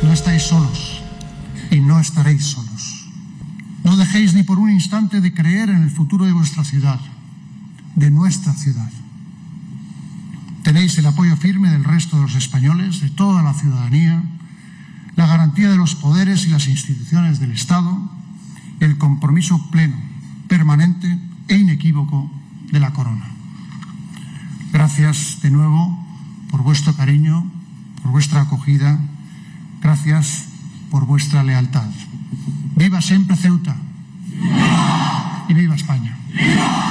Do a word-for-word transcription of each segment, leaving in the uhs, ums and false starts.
No estáis solos y no estaréis solos. No dejéis ni por un instante de creer en el futuro de vuestra ciudad, de nuestra ciudad. Tenéis el apoyo firme del resto de los españoles, de toda la ciudadanía, la garantía de los poderes y las instituciones del Estado, el compromiso pleno, permanente e inequívoco de la Corona. Gracias de nuevo por vuestro cariño, por vuestra acogida. Gracias por vuestra lealtad. ¡Viva siempre Ceuta! ¡Viva! Y viva España. ¡Viva!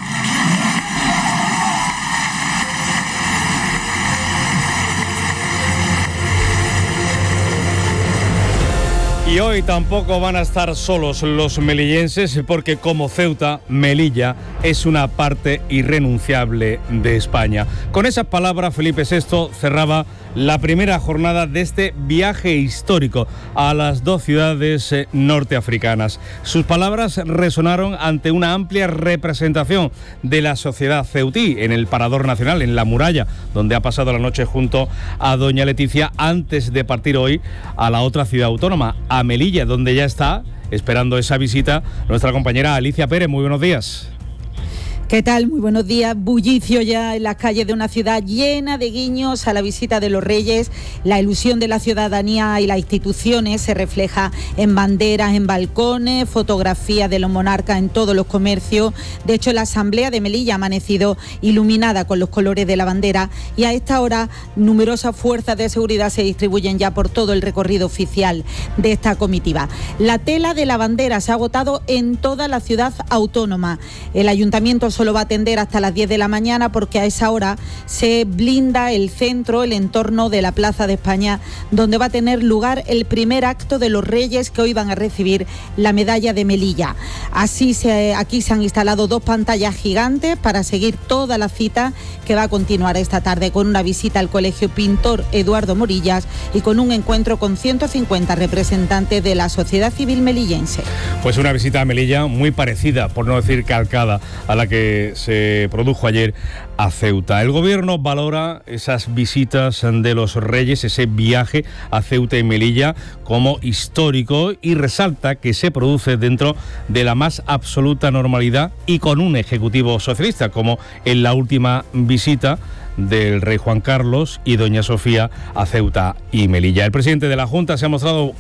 Y hoy tampoco van a estar solos los melillenses, porque como Ceuta, Melilla es una parte irrenunciable de España. Con esas palabras, Felipe sexto cerraba la primera jornada de este viaje histórico a las dos ciudades norteafricanas. Sus palabras resonaron ante una amplia representación de la sociedad ceutí en el Parador Nacional, en la Muralla, donde ha pasado la noche junto a doña Leticia antes de partir hoy a la otra ciudad autónoma, a Melilla, donde ya está esperando esa visita nuestra compañera Alicia Pérez. Muy buenos días. ¿Qué tal? Muy buenos días. Bullicio ya en las calles de una ciudad llena de guiños a la visita de los Reyes. La ilusión de la ciudadanía y las instituciones se refleja en banderas, en balcones, fotografías de los monarcas en todos los comercios. De hecho, la Asamblea de Melilla ha amanecido iluminada con los colores de la bandera y a esta hora numerosas fuerzas de seguridad se distribuyen ya por todo el recorrido oficial de esta comitiva. La tela de la bandera se ha agotado en toda la ciudad autónoma. El ayuntamiento solo va a atender hasta las diez de la mañana porque a esa hora se blinda el centro, el entorno de la Plaza de España, donde va a tener lugar el primer acto de los Reyes que hoy van a recibir la medalla de Melilla. Así se, aquí se han instalado dos pantallas gigantes para seguir toda la cita que va a continuar esta tarde con una visita al Colegio Pintor Eduardo Morillas y con un encuentro con ciento cincuenta representantes de la sociedad civil melillense. Pues una visita a Melilla muy parecida, por no decir calcada, a la que se produjo ayer a Ceuta. El gobierno valora esas visitas de los Reyes, ese viaje a Ceuta y Melilla como histórico y resalta que se produce dentro de la más absoluta normalidad y con un ejecutivo socialista, como en la última visita del rey Juan Carlos y doña Sofía a Ceuta y Melilla. El presidente de la Junta se ha mostrado